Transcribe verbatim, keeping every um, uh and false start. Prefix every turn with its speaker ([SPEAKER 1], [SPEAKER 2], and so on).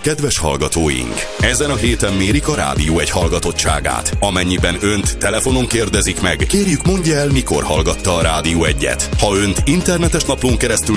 [SPEAKER 1] kedves hallgatóink! Ezen a héten mérik a Rádió egy hallgatottságát. Amennyiben önt telefonon kérdezik meg, kérjük mondja el, mikor hallgatta a Rádió egyet. Ha önt internetes naplón keresztül